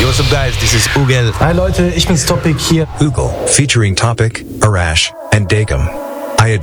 Yo, what's up guys, this is Ugel. Hi Leute, ich bin's Topic hier. Ugel, featuring Topic, Arash, and Dagum.